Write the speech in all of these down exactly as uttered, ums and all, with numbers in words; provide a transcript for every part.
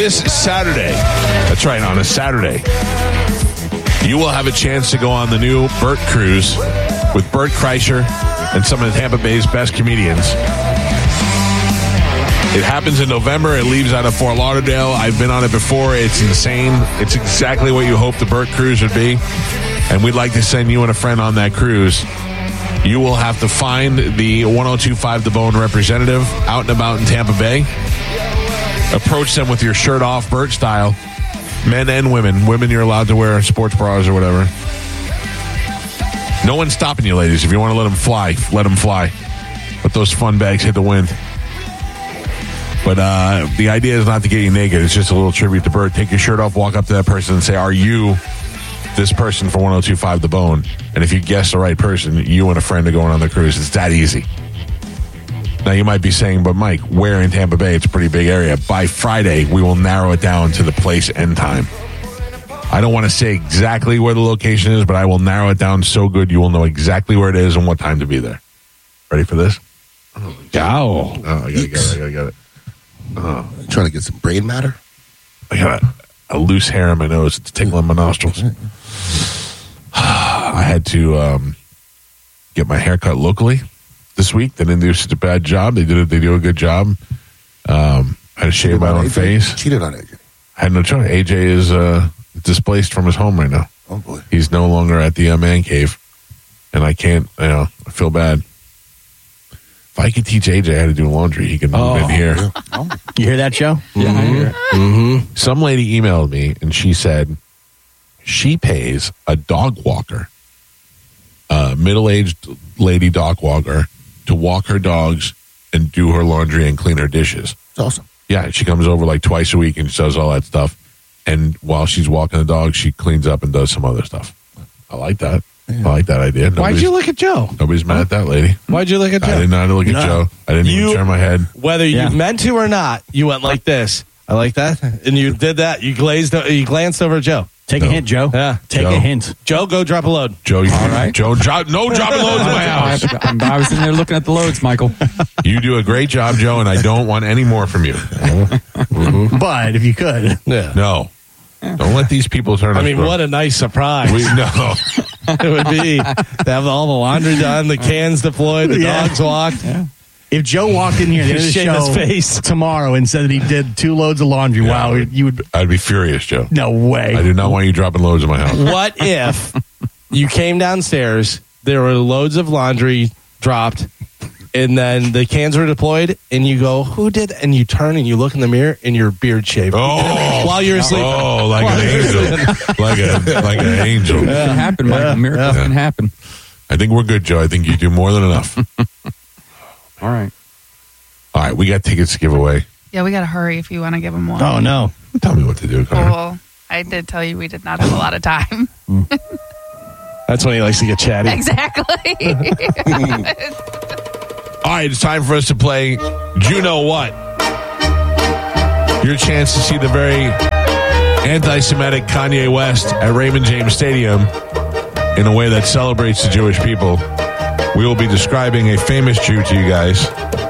This Saturday, that's right, on a Saturday, you will have a chance to go on the new Bert Cruise with Bert Kreischer and some of Tampa Bay's best comedians. It happens in November. It leaves out of Fort Lauderdale. I've been on it before. It's insane. It's exactly what you hope the Bert Cruise would be. And we'd like to send you and a friend on that cruise. You will have to find the one oh two point five The Bone representative out and about in Tampa Bay. Approach them with your shirt off, Bert style. Men and women. Women, you're allowed to wear sports bras or whatever. No one's stopping you, ladies. If you want to let them fly, let them fly. Let those fun bags hit the wind. But uh, the idea is not to get you naked. It's just a little tribute to Bert. Take your shirt off, walk up to that person and say, are you this person for one oh two point five The Bone? And if you guess the right person, you and a friend are going on the cruise. It's that easy. Now, you might be saying, but Mike, where in Tampa Bay? It's a pretty big area. By Friday, we will narrow it down to the place and time. I don't want to say exactly where the location is, but I will narrow it down so good you will know exactly where it is and what time to be there. Ready for this? Oh, oh. oh I gotta get it. I gotta get it. Oh. Trying to get some brain matter? I got a, a loose hair in my nose. It's tickling my nostrils. I had to um, get my hair cut locally this week. They didn't do such a bad job. They did it. They do a good job. Um, I had to shave my own face. Cheated on A J. I had no choice. A J is uh, displaced from his home right now. Oh boy, he's no longer at the uh, man cave, and I can't. You know, I feel bad. If I could teach A J how to do laundry, he could move oh, in here. Yeah. Oh. You hear that, Joe? Yeah, mm-hmm. I hear it. Mm-hmm. Some lady emailed me, and she said she pays a dog walker, a middle-aged lady dog walker, to walk her dogs and do her laundry and clean her dishes. It's awesome. Yeah, she comes over like twice a week and she does all that stuff. And while she's walking the dog, she cleans up and does some other stuff. I like that. Yeah. I like that idea. Nobody's, Why'd you look at Joe? Nobody's mad at that lady. Why'd you look at Joe? I did not look at no. Joe. I didn't you, even turn my head. Whether you yeah. meant to or not, you went like this. I like that. And you did that. You glazed. You glanced over at Joe. Take no. a hint, Joe. Yeah, take Joe. a hint. Joe, go drop a load. Joe, you, all right. Joe, drop, no dropping loads in my house. I was in there looking at the loads, Michael. You do a great job, Joe, and I don't want any more from you. Mm-hmm. But if you could, yeah, no, don't let these people turn. I mean, pro. what a nice surprise! We, no, it would be to have all the laundry done, the cans deployed, the yeah. dogs walked. Yeah. If Joe walked in here at the end of the show his face. tomorrow and said that he did two loads of laundry, yeah, wow, you would... I'd be furious, Joe. No way. I do not want you dropping loads in my house. What if you came downstairs, there were loads of laundry dropped, and then the cans were deployed, and you go, who did... And you turn and you look in the mirror, and your beard shaved. Oh! While you're asleep. Oh, like While an angel. like, a, like an angel. Yeah. It can happen, Michael. Yeah. Miracles yeah. can happen. I think we're good, Joe. I think you do more than enough. All right. All right, we got tickets to give away. Yeah, we got to hurry if you want to give them one. Oh, no. Tell me what to do, Connor. Oh, well, I did tell you we did not have a lot of time. That's when he likes to get chatty. Exactly. All right, it's time for us to play Do You Know What? Your chance to see the very anti-Semitic Kanye West at Raymond James Stadium in a way that celebrates the Jewish people. We will be describing a famous Jew to you guys.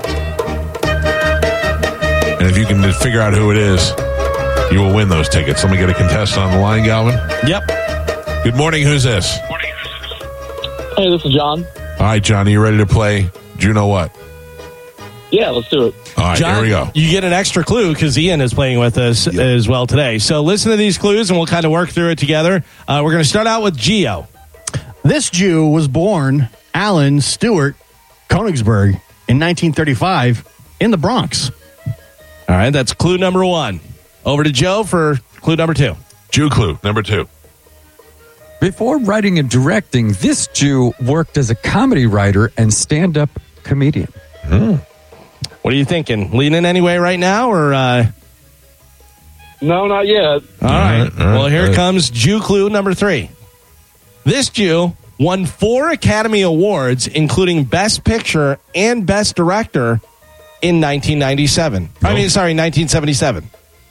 And if you can figure out who it is, you will win those tickets. Let me get a contestant on the line, Galvin. Yep. Good morning. Who's this? Hey, this is John. All right, John, are you ready to play Do You Know What? Yeah, let's do it. All right, John, here we go. You get an extra clue because Ian is playing with us yep. as well today. So listen to these clues, and we'll kind of work through it together. Uh, we're going to start out with Geo. This Jew was born Alan Stewart Konigsberg in nineteen thirty-five in the Bronx. All right, that's clue number one. Over to Joe for clue number two. Jew clue number two. Before writing and directing, this Jew worked as a comedy writer and stand-up comedian. Hmm. What are you thinking? Leaning any way right now, or? Uh... No, not yet. All right. All right. Well, here right. comes Jew clue number three. This Jew won four Academy Awards, including Best Picture and Best Director, in nineteen ninety-seven. Nope. I mean, sorry, nineteen seventy-seven.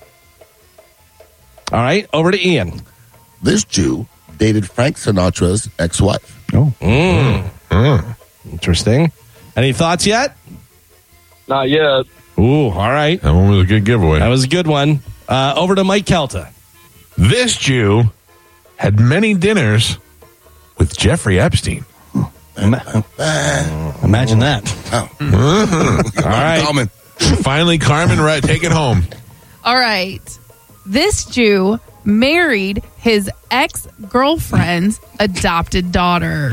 All right, over to Ian. This Jew dated Frank Sinatra's ex-wife. Oh. Mm. Mm. Interesting. Any thoughts yet? Not yet. Ooh, all right. That one was a good giveaway. That was a good one. Uh, over to Mike Kelta. This Jew had many dinners with Jeffrey Epstein. Ima- Imagine that. All right. Coming. Finally, Carmen, right, take it home. All right. This Jew married his ex-girlfriend's adopted daughter.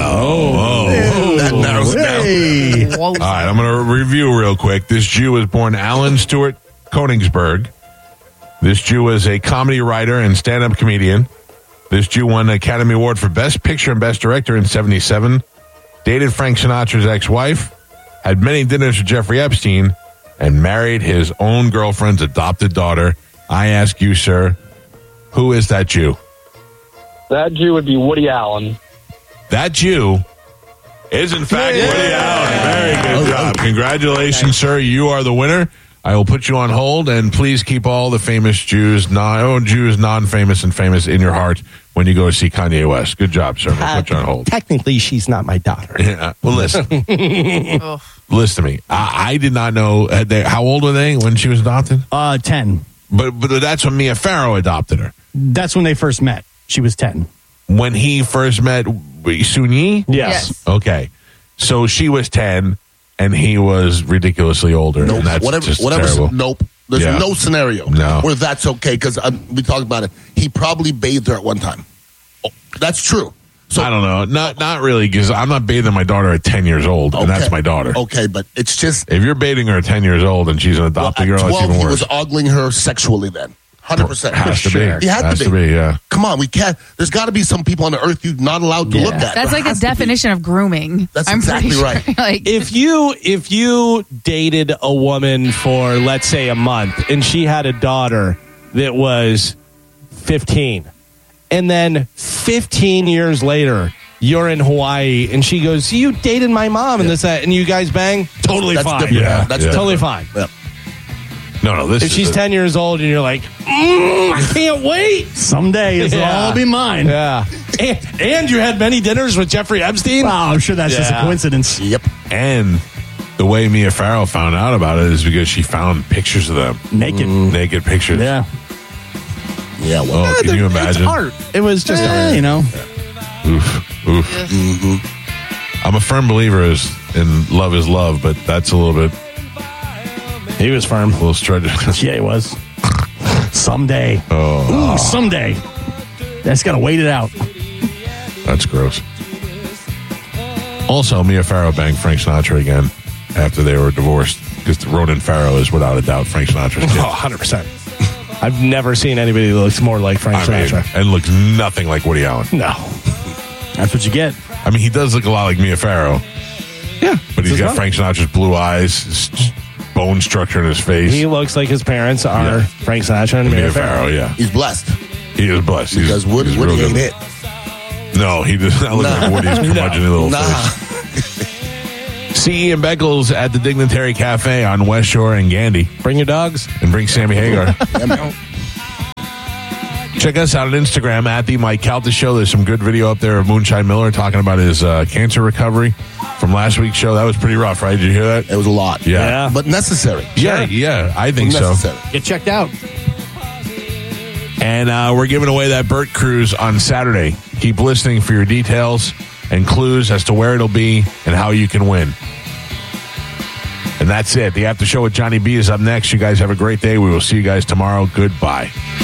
Oh, That narrows it down. Hey. Whoa. All right, I'm going to review real quick. This Jew was born Alan Stewart Koenigsberg. This Jew was a comedy writer and stand-up comedian. This Jew won the Academy Award for Best Picture and Best Director in seventy-seven. Dated Frank Sinatra's ex-wife. Had many dinners with Jeffrey Epstein. And married his own girlfriend's adopted daughter. I ask you, sir, who is that Jew? That Jew would be Woody Allen. That Jew is, in fact, Woody Allen. Very good job. Congratulations, sir. You are the winner. I will put you on hold, and please keep all the famous Jews, non, oh, Jews, non-famous and famous in your heart when you go to see Kanye West. Good job, sir. I'll put you on hold. Technically, she's not my daughter. Yeah. Well, listen. Ugh. Listen to me. I, I did not know. Had they, how old were they when she was adopted? Uh, ten. But but that's when Mia Farrow adopted her. That's when they first met. She was ten. When he first met Sun Yi? Yes. Okay. So she was ten, and he was ridiculously older. Nope. And that's Whatever. just Whatever. terrible. Nope. There's Yeah. no scenario No. where that's okay because we talked about it. He probably bathed her at one time. Oh, that's true. So I don't know. Not not really, because I'm not bathing my daughter at ten years old, and okay. that's my daughter. Okay, but it's just If you're bathing her at ten years old and she's an well, adopted at girl, that's twelve even he worse. was ogling her sexually. Then, hundred percent. Has to be. He had Has to to be. be, yeah. Come on, we can't. There's got to be some people on the earth you're not allowed to Yeah. look at. That's There like a has to be. definition of grooming. That's I'm exactly pretty right. Sure. Like, If you if you dated a woman for, let's say, a month, and she had a daughter that was fifteen, and then fifteen years later, you're in Hawaii, and she goes, "You dated my mom," and this that, and you guys bang, totally That's fine. different. Yeah, That's yeah. Totally different. fine. Yep. No, no, this If is she's a- ten years old and you're like, mm, I can't wait. Someday it'll Yeah. all be mine. Yeah. And, and you had many dinners with Jeffrey Epstein? Oh, I'm sure that's just a Yeah. coincidence. Yep. And the way Mia Farrow found out about it is because she found pictures of them. Naked. Naked pictures. Yeah. Yeah. Well, Oh, can you imagine? It's art. It was just Eh, art. you know. Oof. Oof. I'm a firm believer is in love is love, but that's a little bit, He was firm. a little stretch. Yeah, it was. Someday. Oh, Ooh, someday. That's got to wait it out. that's gross. Also, Mia Farrow banged Frank Sinatra again after they were divorced because Ronan Farrow is without a doubt Frank Sinatra's kid. Oh, one hundred percent. I've never seen anybody that looks more like Frank I mean, Sinatra. and looks nothing like Woody Allen. No. That's what you get. I mean, he does look a lot like Mia Farrow, Yeah. but he's This is got wrong. Frank Sinatra's blue eyes, his bone structure in his face. He looks like his parents are Yeah. Frank Sinatra and Mia Mia Farrow, Farrow. yeah. he's blessed He is blessed. He's, because Woody, he's Woody real ain't good. it. No, he does not look Nah. like Woody's curmudgeon little Nah. face. C E and Beckles at the Dignitary Cafe on West Shore and Gandy. Bring your dogs. And bring Sammy Hagar. Yeah, man. Check us out on Instagram at the Mike Calta Show. There's some good video up there of Moonshine Miller talking about his uh, cancer recovery from last week's show. That was pretty rough, right? Did you hear that? It was a lot. Yeah. Yeah. But necessary. Yeah, yeah, I think so. necessary. Get checked out. And uh, we're giving away that Burt Cruise on Saturday. Keep listening for your details and clues as to where it'll be and how you can win. And that's it. The After Show with Johnny B is up next. You guys have a great day. We will see you guys tomorrow. Goodbye.